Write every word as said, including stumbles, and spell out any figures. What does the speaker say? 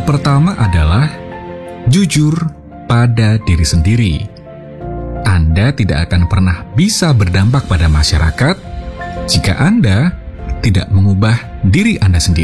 pertama adalah jujur pada diri sendiri. Anda tidak akan pernah bisa berdampak pada masyarakat jika Anda tidak mengubah diri Anda sendiri.